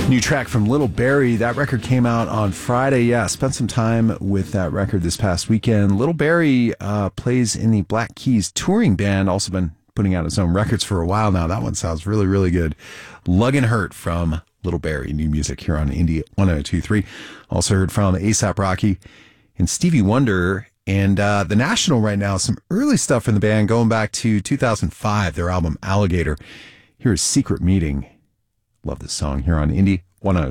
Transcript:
New track from Little Barrie. That record came out on Friday. Yeah, spent some time with that record this past weekend. Little Barrie plays in the Black Keys touring band. Also been putting out his own records for a while now. That one sounds really, really good. Luggin' Hurt from Little Barrie. New music here on Indie 102.3. Also heard from A$AP Rocky and Stevie Wonder. And The National right now, some early stuff from the band going back to 2005, their album Alligator. Here is Secret Meeting. Love this song here on Indie 102.